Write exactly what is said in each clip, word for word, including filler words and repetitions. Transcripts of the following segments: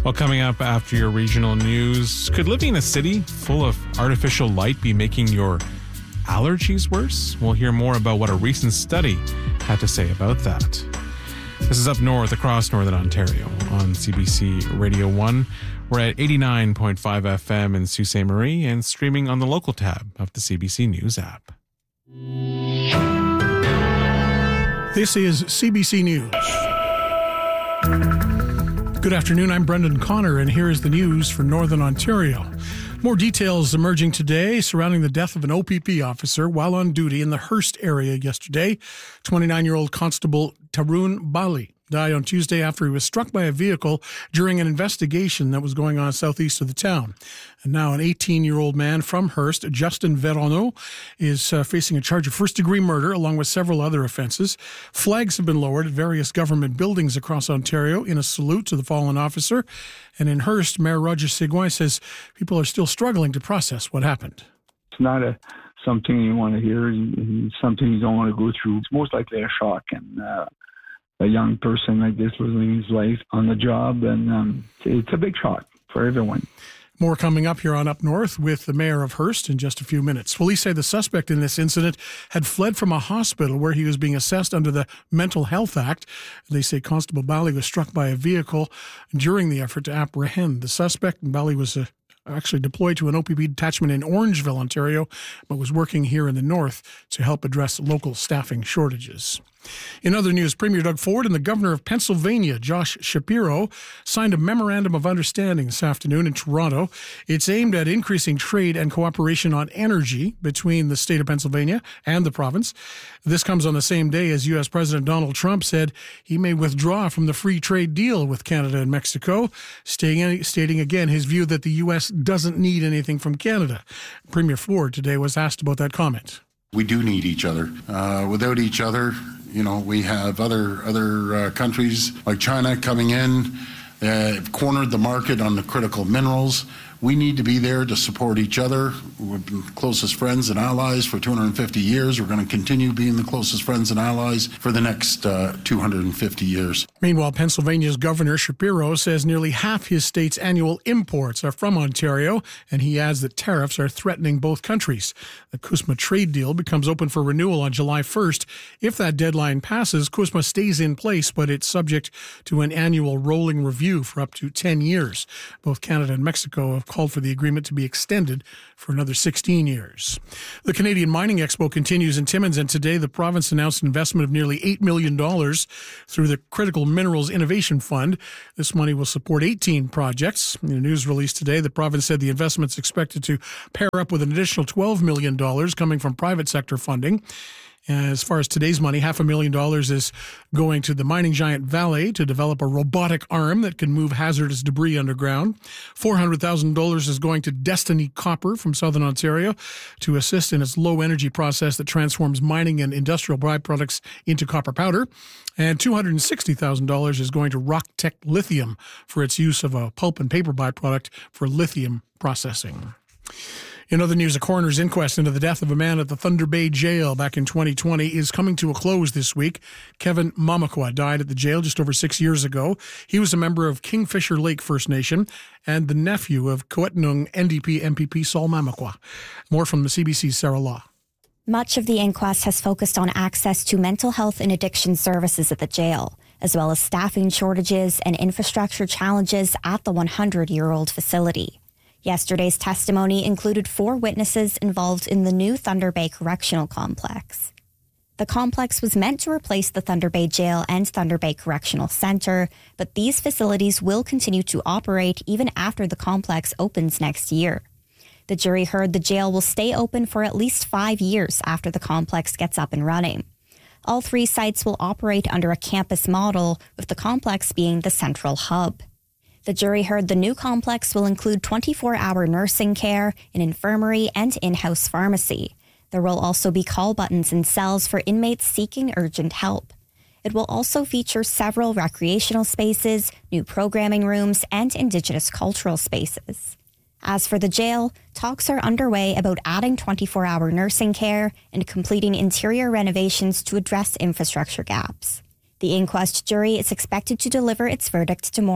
Well, coming up after your regional news, could living in a city full of artificial light be making your allergies worse? We'll hear more about what a recent study had to say about that. This is Up North across Northern Ontario on C B C Radio one. We're at eighty-nine point five F M in Sault Ste. Marie and streaming on the local tab of the C B C News app. This is C B C News. Good afternoon, I'm Brendan Connor, and here is the news for Northern Ontario. More details emerging today surrounding the death of an O P P officer while on duty in the Hearst area yesterday. twenty-nine-year-old Constable Tarun Bali died on Tuesday after he was struck by a vehicle during an investigation that was going on southeast of the town. And now an eighteen-year-old man from Hearst, Justin Veronneau, is uh, facing a charge of first-degree murder along with several other offenses. Flags have been lowered at various government buildings across Ontario in a salute to the fallen officer. And in Hearst, Mayor Roger Seguin says people are still struggling to process what happened. It's not a something you want to hear, it's something you don't want to go through. It's most likely a shock, and uh, a young person like this losing his life on the job, and um, it's a big shock for everyone. More coming up here on Up North with the mayor of Hearst in just a few minutes. Police say the suspect in this incident had fled from a hospital where he was being assessed under the Mental Health Act. They say Constable Bali was struck by a vehicle during the effort to apprehend the suspect. And Bali was uh, actually deployed to an O P P detachment in Orangeville, Ontario, but was working here in the north to help address local staffing shortages. In other news, Premier Doug Ford and the Governor of Pennsylvania, Josh Shapiro, signed a memorandum of understanding this afternoon in Toronto. It's aimed at increasing trade and cooperation on energy between the state of Pennsylvania and the province. This comes on the same day as U S President Donald Trump said he may withdraw from the free trade deal with Canada and Mexico, stating, stating again his view that the U S doesn't need anything from Canada. Premier Ford today was asked about that comment. We do need each other. Uh, without each other, you know, we have other other uh, countries like China coming in, uh, cornered the market on the critical minerals. We need to be there to support each other. We've been closest friends and allies for two hundred fifty years. We're going to continue being the closest friends and allies for the next uh, two hundred fifty years. Meanwhile, Pennsylvania's Governor Shapiro says nearly half his state's annual imports are from Ontario, and he adds that tariffs are threatening both countries. The CUSMA trade deal becomes open for renewal on July first. If that deadline passes, CUSMA stays in place, but it's subject to an annual rolling review for up to ten years. Both Canada and Mexico have called for the agreement to be extended for another sixteen years. The Canadian Mining Expo continues in Timmins, and today the province announced an investment of nearly eight million dollars through the Critical Minerals Innovation Fund. This money will support eighteen projects. In a news release today, the province said the investment is expected to pair up with an additional twelve million dollars coming from private sector funding. As far as today's money, half a million dollars is going to the mining giant Vale to develop a robotic arm that can move hazardous debris underground. four hundred thousand dollars is going to Destiny Copper from Southern Ontario to assist in its low-energy process that transforms mining and industrial byproducts into copper powder. And two hundred sixty thousand dollars is going to RockTech Lithium for its use of a pulp and paper byproduct for lithium processing. In other news, a coroner's inquest into the death of a man at the Thunder Bay Jail back in twenty twenty is coming to a close this week. Kevin Mamakwa died at the jail just over six years ago. He was a member of Kingfisher Lake First Nation and the nephew of Coetnung N D P M P P Saul Mamakwa. More from the C B C's Sarah Law. Much of the inquest has focused on access to mental health and addiction services at the jail, as well as staffing shortages and infrastructure challenges at the hundred-year-old facility. Yesterday's testimony included four witnesses involved in the new Thunder Bay Correctional Complex. The complex was meant to replace the Thunder Bay Jail and Thunder Bay Correctional Center, but these facilities will continue to operate even after the complex opens next year. The jury heard the jail will stay open for at least five years after the complex gets up and running. All three sites will operate under a campus model, with the complex being the central hub. The jury heard the new complex will include twenty-four hour nursing care, an infirmary, and in-house pharmacy. There will also be call buttons in cells for inmates seeking urgent help. It will also feature several recreational spaces, new programming rooms, and Indigenous cultural spaces. As for the jail, talks are underway about adding twenty-four hour nursing care and completing interior renovations to address infrastructure gaps. The inquest jury is expected to deliver its verdict tomorrow.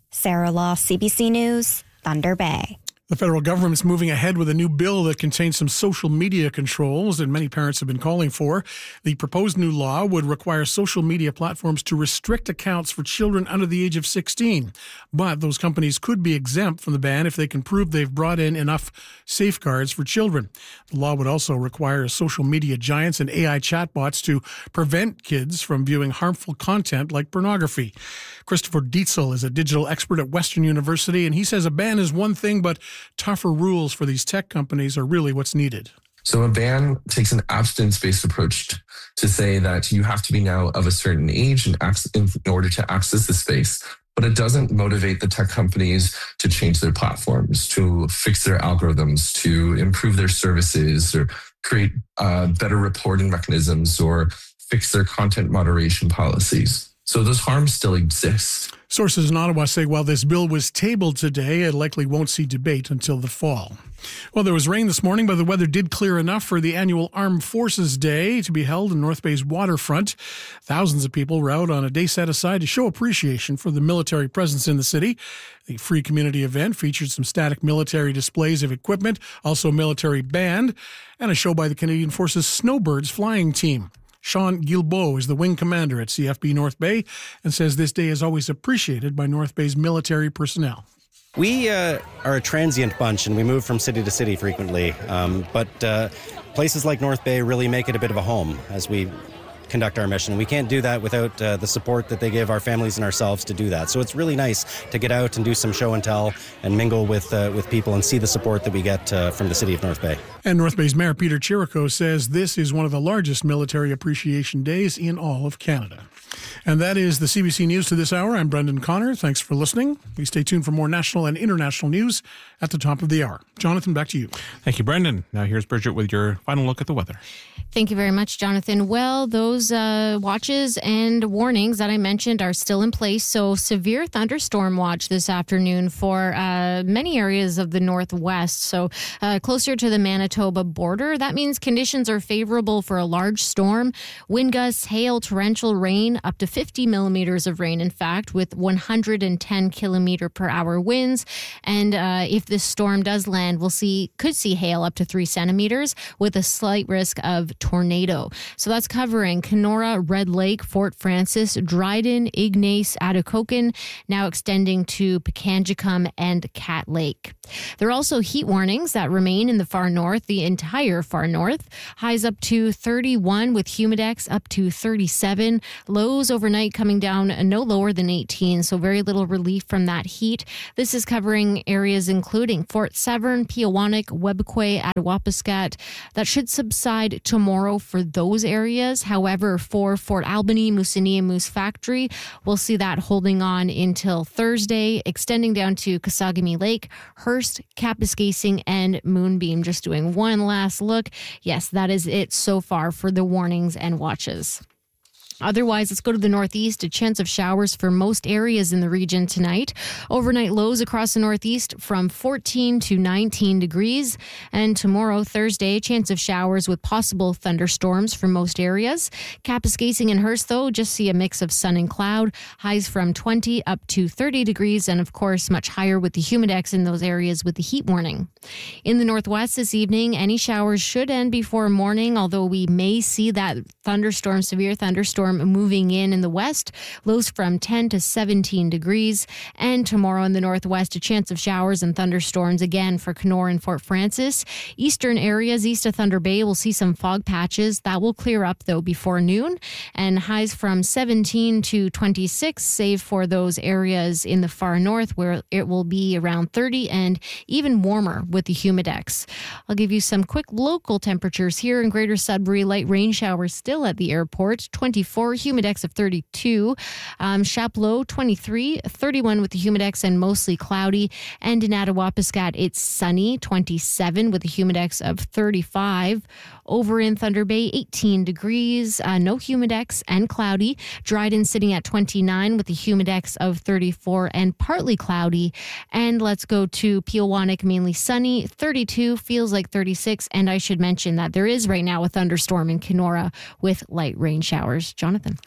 Sarah Law, C B C News, Thunder Bay. The federal government's moving ahead with a new bill that contains some social media controls that many parents have been calling for. The proposed new law would require social media platforms to restrict accounts for children under the age of sixteen. But those companies could be exempt from the ban if they can prove they've brought in enough safeguards for children. The law would also require social media giants and A I chatbots to prevent kids from viewing harmful content like pornography. Christopher Dietzel is a digital expert at Western University, and he says a ban is one thing, but tougher rules for these tech companies are really what's needed. So a ban takes an abstinence-based approach to say that you have to be now of a certain age in order to access the space. But it doesn't motivate the tech companies to change their platforms, to fix their algorithms, to improve their services, or create uh, better reporting mechanisms, or fix their content moderation policies. So those harms still exist. Sources in Ottawa say while this bill was tabled today, it likely won't see debate until the fall. Well, there was rain this morning, but the weather did clear enough for the annual Armed Forces Day to be held in North Bay's waterfront. Thousands of people were out on a day set aside to show appreciation for the military presence in the city. The free community event featured some static military displays of equipment, also a military band, and a show by the Canadian Forces Snowbirds flying team. Sean Guilbeault is the wing commander at C F B North Bay and says this day is always appreciated by North Bay's military personnel. We uh, are a transient bunch and we move from city to city frequently, um, but uh, places like North Bay really make it a bit of a home as we conduct our mission. We can't do that without uh, the support that they give our families and ourselves to do that. So it's really nice to get out and do some show and tell and mingle with uh, with people and see the support that we get uh, from the city of North Bay. And North Bay's Mayor Peter Chirico says this is one of the largest military appreciation days in all of Canada. And that is the C B C News to this hour. I'm Brendan Connor. Thanks for listening. Please stay tuned for more national and international news at the top of the hour. Jonathan, back to you. Thank you, Brendan. Now here's Bridget with your final look at the weather. Thank you very much, Jonathan. Well, those uh, watches and warnings that I mentioned are still in place. So severe thunderstorm watch this afternoon for uh, many areas of the Northwest. So uh, closer to the Manitoba border. That means conditions are favorable for a large storm. Wind gusts, hail, torrential rain, up to fifty millimeters of rain, in fact, with one hundred ten kilometer per hour winds. And uh, if this storm does land, we'll see, could see hail up to three centimeters with a slight risk of tornado. So that's covering Kenora, Red Lake, Fort Francis, Dryden, Ignace, Atikokan, now extending to Pikangikum and Cat Lake. There are also heat warnings that remain in the far north, the entire far north. Highs up to thirty-one with humidex up to thirty-seven. Lows overnight coming down no lower than eighteen, so very little relief from that heat. This is covering areas including Fort Severn, Peawanuck, Webquay, Attawapiskat. That should subside tomorrow for those areas. However, for Fort Albany, Moosonee, and Moose Factory, we'll see that holding on until Thursday, extending down to Kasagami Lake, Hearst, Kapuskasing, and Moonbeam. Just doing one last look. Yes, that is it so far for the warnings and watches. Otherwise, let's go to the northeast. A chance of showers for most areas in the region tonight. Overnight lows across the northeast from fourteen to nineteen degrees. And tomorrow, Thursday, chance of showers with possible thunderstorms for most areas. Kapuskasing and Hearst, though, just see a mix of sun and cloud. Highs from twenty up to thirty degrees. And, of course, much higher with the humidex in those areas with the heat warning. In the northwest this evening, any showers should end before morning, although we may see that thunderstorm, severe thunderstorm, moving in in the west. Lows from ten to seventeen degrees. And tomorrow in the northwest, a chance of showers and thunderstorms again for Kenora and Fort Francis. Eastern areas east of Thunder Bay will see some fog patches. That will clear up, though, before noon. And highs from seventeen to twenty-six, save for those areas in the far north where it will be around thirty and even warmer with the humidex. I'll give you some quick local temperatures here in Greater Sudbury. Light rain showers still at the airport. twenty-four, humidex of thirty-two. Um, Chapleau, twenty-three, thirty-one with the humidex and mostly cloudy. And in Attawapiskat, it's sunny, twenty-seven with a humidex of thirty-five. Over in Thunder Bay, eighteen degrees, uh, no humidex and cloudy. Dryden sitting at twenty-nine with a humidex of thirty-four and partly cloudy. And let's go to Peawanuck, mainly sunny, thirty-two, feels like thirty-six. And I should mention that there is right now a thunderstorm in Kenora with light rain showers. Jonathan.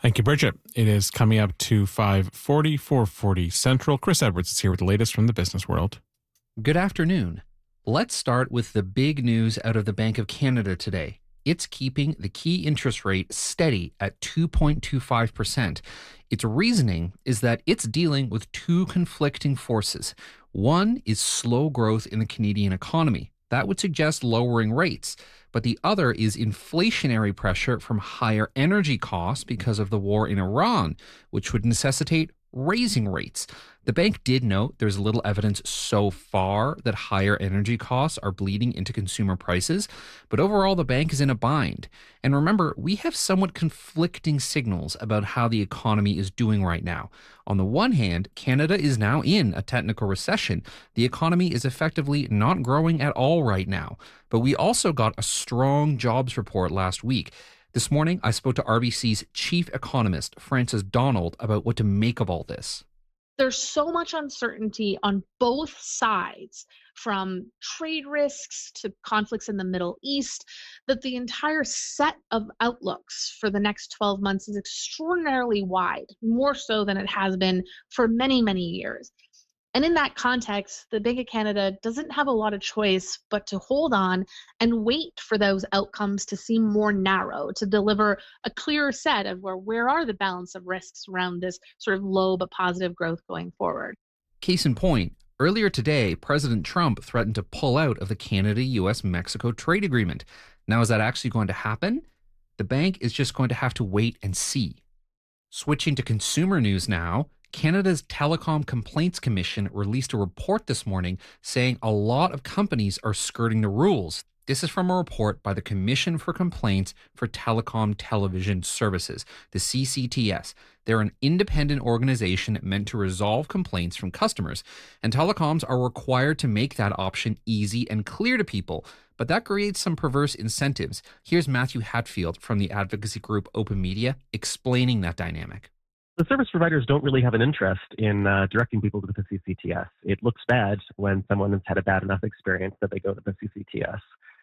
Thank you, Bridget. It is coming up to five forty, four forty Central. Chris Edwards is here with the latest from the business world. Good afternoon. Let's start with the big news out of the Bank of Canada today. It's keeping the key interest rate steady at two point two five percent. Its reasoning is that it's dealing with two conflicting forces. One is slow growth in the Canadian economy. That would suggest lowering rates. But the other is inflationary pressure from higher energy costs because of the war in Iran, which would necessitate raising rates. The bank did note there's little evidence so far that higher energy costs are bleeding into consumer prices, but overall the bank is in a bind. And remember, we have somewhat conflicting signals about how the economy is doing right now. On the one hand, Canada is now in a technical recession. The economy is effectively not growing at all right now. But we also got a strong jobs report last week. This morning, I spoke to R B C's chief economist, Frances Donald, about what to make of all this. There's so much uncertainty on both sides, from trade risks to conflicts in the Middle East, that the entire set of outlooks for the next twelve months is extraordinarily wide, more so than it has been for many, many years. And in that context, the Bank of Canada doesn't have a lot of choice but to hold on and wait for those outcomes to seem more narrow, to deliver a clearer set of where, where are the balance of risks around this sort of low but positive growth going forward. Case in point, earlier today, President Trump threatened to pull out of the Canada-U S Mexico trade agreement. Now, is that actually going to happen? The bank is just going to have to wait and see. Switching to consumer news now, Canada's Telecom Complaints Commission released a report this morning saying a lot of companies are skirting the rules. This is from a report by the Commission for Complaints for Telecom Television Services, the C C T S. They're an independent organization meant to resolve complaints from customers, and telecoms are required to make that option easy and clear to people. But that creates some perverse incentives. Here's Matthew Hatfield from the advocacy group Open Media explaining that dynamic. The service providers don't really have an interest in uh, directing people to the C C T S. It looks bad when someone has had a bad enough experience that they go to the C C T S.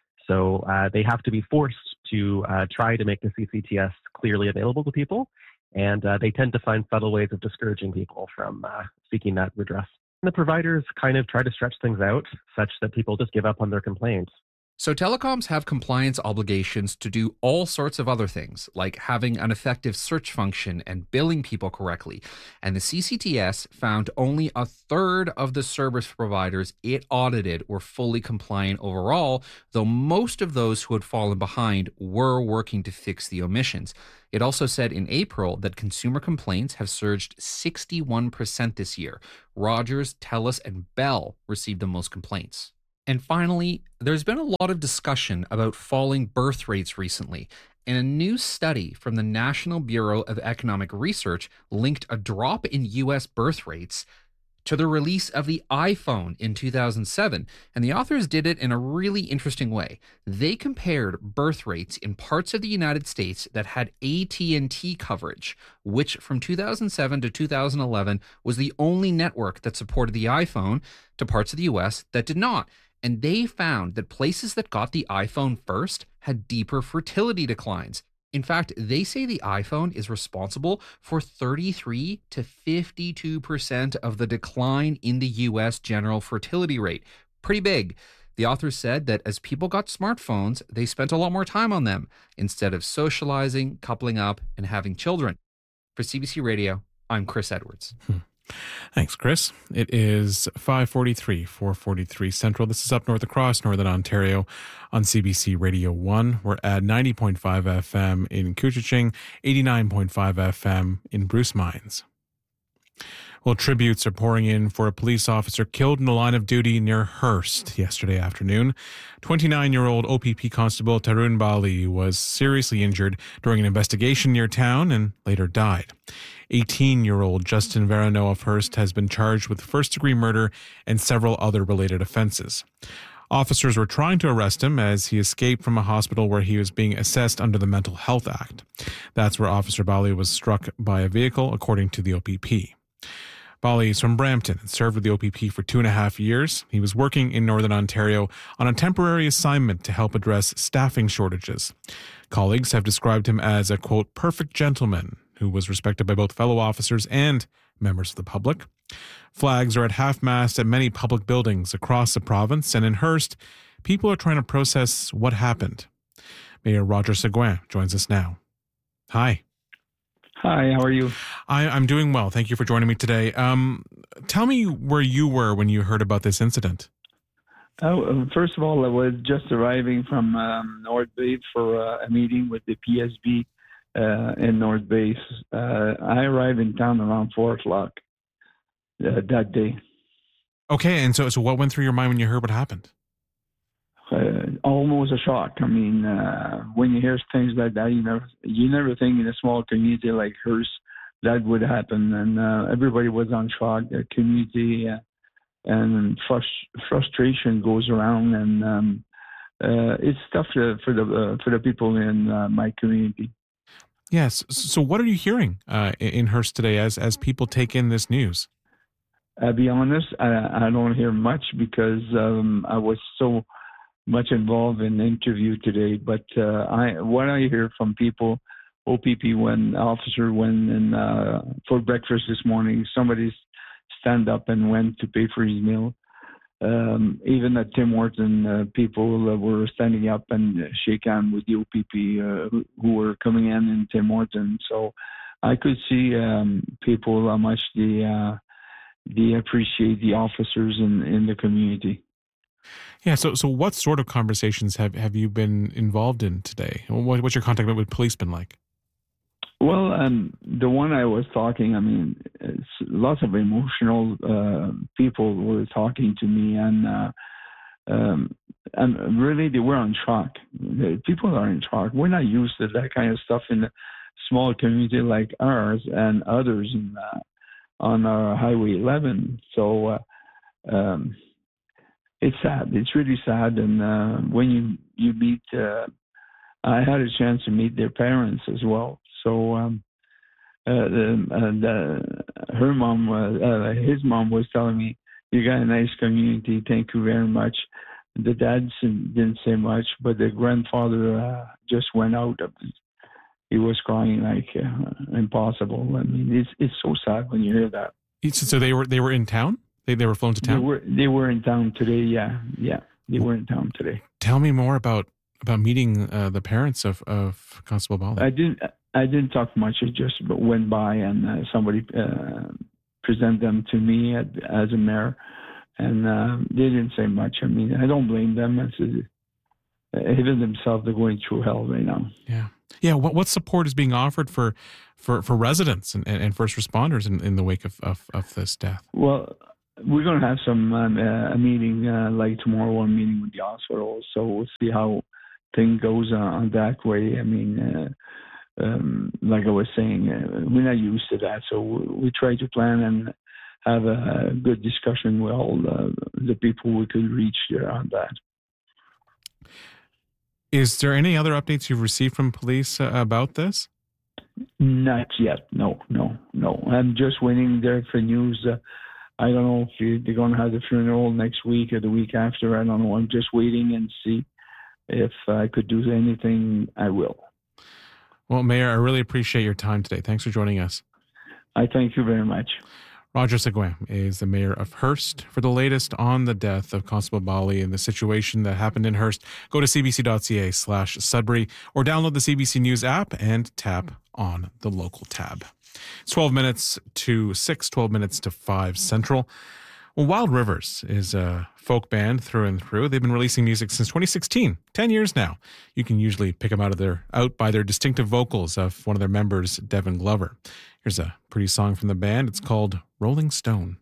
So uh, they have to be forced to uh, try to make the C C T S clearly available to people, and uh, they tend to find subtle ways of discouraging people from uh, seeking that redress. And the providers kind of try to stretch things out such that people just give up on their complaints. So telecoms have compliance obligations to do all sorts of other things, like having an effective search function and billing people correctly. And the C C T S found only a third of the service providers it audited were fully compliant overall, though most of those who had fallen behind were working to fix the omissions. It also said in April that consumer complaints have surged sixty-one percent this year. Rogers, TELUS, and Bell received the most complaints. And finally, there's been a lot of discussion about falling birth rates recently, and a new study from the National Bureau of Economic Research linked a drop in U S birth rates to the release of the iPhone in two thousand seven. And the authors did it in a really interesting way. They compared birth rates in parts of the United States that had A T and T coverage, which from two thousand seven to two thousand eleven was the only network that supported the iPhone, to parts of the U S that did not. And they found that places that got the iPhone first had deeper fertility declines. In fact, they say the iPhone is responsible for thirty-three to fifty-two percent of the decline in the U S general fertility rate. Pretty big. The authors said that as people got smartphones, they spent a lot more time on them instead of socializing, coupling up, and having children. For C B C Radio, I'm Chris Edwards. Hmm. Thanks, Chris. It is five forty-three, four forty-three Central. This is Up North across Northern Ontario on C B C Radio one. We're at ninety point five F M in Couchiching, eighty-nine point five F M in Bruce Mines. Well, tributes are pouring in for a police officer killed in the line of duty near Hearst yesterday afternoon. twenty-nine-year-old O P P Constable Tarun Bali was seriously injured during an investigation near town and later died. eighteen-year-old Justin Verano of Hearst has been charged with first-degree murder and several other related offenses. Officers were trying to arrest him as he escaped from a hospital where he was being assessed under the Mental Health Act. That's where Officer Bali was struck by a vehicle, according to the O P P. Bali is from Brampton and served with the O P P for two and a half years. He was working in Northern Ontario on a temporary assignment to help address staffing shortages. Colleagues have described him as a, quote, perfect gentleman who was respected by both fellow officers and members of the public. Flags are at half-mast at many public buildings across the province, and in Hearst, people are trying to process what happened. Mayor Roger Seguin joins us now. Hi. Hi, how are you? I, I'm doing well. Thank you for joining me today. Um, tell me where you were when you heard about this incident. Oh, first of all, I was just arriving from um, North Bay for uh, a meeting with the P S B uh, in North Bay. Uh, I arrived in town around four o'clock uh, that day. Okay, and so so what went through your mind when you heard what happened? Uh, almost a shock. I mean, uh, when you hear things like that, you never you never think in a small community like Hearst that would happen, and uh, everybody was on shock. The community uh, and frust- frustration goes around, and um, uh, it's tough to, for the uh, for the people in uh, my community. Yes. So, what are you hearing uh, in Hearst today as as people take in this news? I'll be honest, I, I don't hear much because um, I was so much involved in the interview today, but uh, I what I hear from people, O P P when officer went in uh, for breakfast this morning, somebody stand up and went to pay for his meal. Um, even at Tim Horton, uh, people uh, were standing up and shake hands with the O P P uh, who, who were coming in in Tim Horton. So I could see um, people how much they uh, they appreciate the officers in, in the community. Yeah. So, so what sort of conversations have, have you been involved in today? What, what's your contact with police been like? Well, um, the one I was talking, I mean, it's lots of emotional uh, people were talking to me, and uh, um, and really they were in shock. The people are in shock. We're not used to that kind of stuff in a small community like ours and others in, uh, on our Highway eleven. So. Uh, um, It's sad. It's really sad. And uh, when you, you meet, uh, I had a chance to meet their parents as well. So um, uh, the, uh, the, her mom, uh, uh, his mom was telling me, you got a nice community. Thank you very much. The dad didn't say much, but the grandfather uh, just went out. He was crying like uh, impossible. I mean, it's it's so sad when you hear that. So they were they were in town? They they were flown to town? They were they were in town today. Yeah, yeah, they were in town today. Tell me more about about meeting uh, the parents of, of Constable Bali. I didn't I didn't talk much. I just went by and uh, somebody uh, presented them to me at, as a mayor, and uh, they didn't say much. I mean, I don't blame them. It's, uh, even themselves, they're going through hell right now. Yeah, yeah. What what support is being offered for for, for residents and, and first responders in, in the wake of, of, of this death? Well. We're going to have some um, uh, a meeting uh, like tomorrow, one meeting with the hospital. So we'll see how thing goes on, on that way. I mean, uh, um, like I was saying, uh, we're not used to that. So we, we try to plan and have a, a good discussion with all the, the people we could reach there on that. Is there any other updates you've received from police uh, about this? Not yet. No, no, no. I'm just waiting there for news. Uh, I don't know if they're going to have the funeral next week or the week after. I don't know. I'm just waiting and see if I could do anything. I will. Well, Mayor, I really appreciate your time today. Thanks for joining us. I thank you very much. Roger Seguin is the mayor of Hearst. For the latest on the death of Constable Bali and the situation that happened in Hearst, go to cbc.ca slash Sudbury or download the C B C News app and tap on the local tab. It's twelve minutes to six, twelve minutes to five Central. Well, Wild Rivers is a folk band through and through. They've been releasing music since twenty sixteen, ten years now. You can usually pick them out of their out by their distinctive vocals of one of their members, Devin Glover. Here's a pretty song from the band. It's called Rolling Stone.